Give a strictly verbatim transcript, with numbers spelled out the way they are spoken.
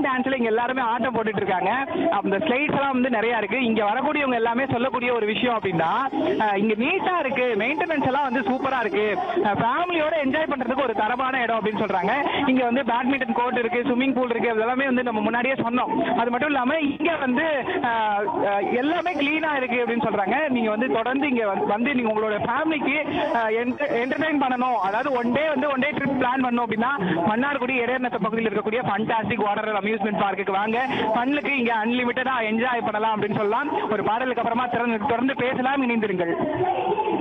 டான்ஸ்ல இங்க எல்லாருமே ஆட்டம் போட்டுட்டு இருக்காங்க. அந்த ஸ்லைட்ஸ் எல்லாம் வந்து நிறைய இருக்கு. இங்க வரக்கூடியவங்க எல்லாமே சொல்லக்கூடிய ஒரு விஷயம் அப்படின்னா இங்க நீட்டா இருக்கு, மெயின்டெனன்ஸ் எல்லாம் வந்து சூப்பரா இருக்கு, ஃபேமிலியோட என்ஜாய் பண்றதுக்கு ஒரு தரமான இடம் அப்படின்னு சொல்றாங்க. இங்க வந்து பேட்மிண்டன் கோர்ட் இருக்கு, ஸ்விம்மிங் பூல் இருக்கு, எல்லாமே வந்து நம்ம முன்னாடியே சொன்னோம். அது மட்டும் இல்லாம இங்க வந்து எல்லாமே கிளீனா இருக்கு அப்படின்னு சொல்றாங்க. நீங்க வந்து தொடர்ந்து இங்க வந்து நீங்க உங்களோட ஃபேமிலிக்கு என்டர்டைன் பண்ணணும், அதாவது ஒன் டே வந்து ஒன் டே ட்ரிப் பிளான் பண்ணணும் அப்படின்னா மன்னார்குடி இடையநத்த பகுதியில் இருக்கக்கூடிய ஃபண்டாஸ்டிக் வாட்டர் அம்யூஸ்மெண்ட் பார்க்குக்கு வாங்க. ஃபன்னுக்கு இங்க அன்லிமிட்டடா என்ஜாய் பண்ணலாம் அப்படின்னு சொல்லலாம். ஒரு பாடலுக்கு அப்புறமா தொடர்ந்து பேசலாம், இணைந்திருங்கள்.